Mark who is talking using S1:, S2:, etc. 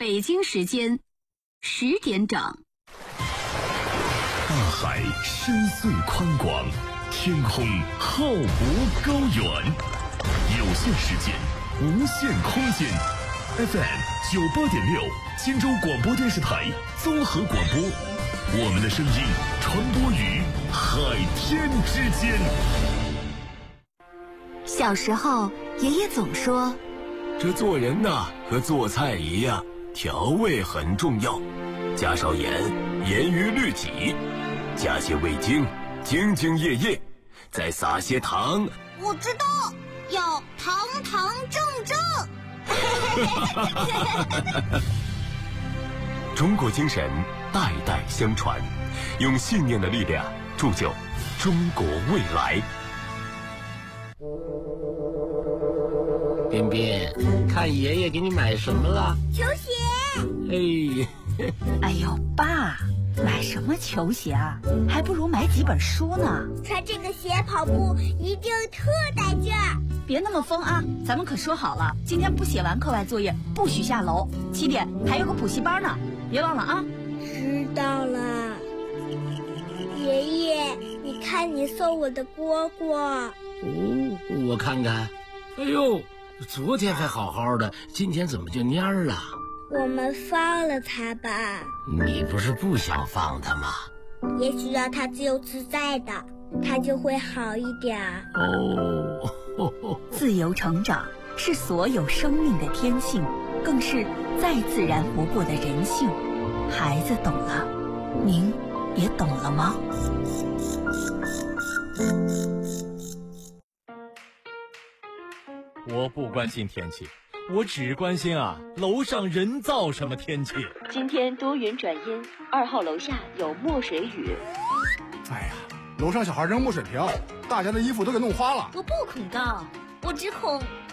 S1: 北京时间10点整。
S2: 大海深邃宽广，天空浩博高远，有限时间，无限空间。FM 98.6，荆州广播电视台综合广播，我们的声音传播于海天之间。
S3: 小时候，爷爷总说，
S4: 这做人呐，和做菜一样，调味很重要，加少盐，严于律己，加些味精，兢兢业业，再撒些糖。
S5: 我知道，要堂堂正正。
S4: 中国精神代代相传，用信念的力量铸就中国未来。
S6: 彬彬，看爷爷给你买什么了？
S5: 球鞋。
S3: 哎呦，爸，买什么球鞋啊？还不如买几本书呢。
S5: 穿这个鞋跑步一定特带劲儿。
S3: 别那么疯啊！咱们可说好了，今天不写完课外作业不许下楼，7点还有个补习班呢，别忘了啊。
S5: 知道了。爷爷，你看你送我的蝈蝈。
S6: 哦，我看看。哎呦，昨天还好好的，今天怎么就蔫儿了？
S5: 我们放了它吧。
S6: 你不是不想放它吗？
S5: 也许让它自由自在的，它就会好一点。
S3: 自由成长是所有生命的天性，更是再自然不过的人性。孩子懂了，您也懂了吗？
S7: 我不关心天气，我只关心楼上人造什么天气。
S8: 今天多云转阴，2号楼下有墨水雨。
S9: 哎呀，楼上小孩扔墨水瓶，大家的衣服都给弄花了。
S5: 我不恐高，我只恐